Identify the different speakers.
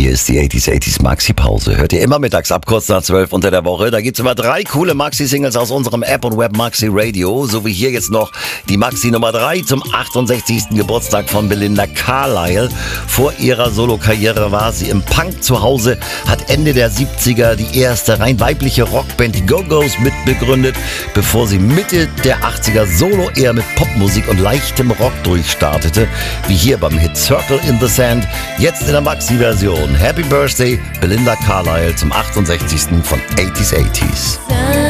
Speaker 1: Hier ist die 80s Maxi-Pause. Hört ihr immer mittags ab kurz nach 12 unter der Woche. Da gibt's immer 3 coole Maxi-Singles aus unserem App und Web Maxi Radio. So wie hier jetzt noch die Maxi Nummer 3 zum 68. Geburtstag von Belinda Carlisle. Vor ihrer Solokarriere war sie im Punk zu Hause, hat Ende der 70er die erste rein weibliche Rockband, die Go-Go's, mitbegründet, bevor sie Mitte der 80er solo eher mit Popmusik und leichtem Rock durchstartete, wie hier beim Hit Circle in the Sand. Jetzt in der Maxi-Version. Happy Birthday, Belinda Carlisle zum 68. von 80s.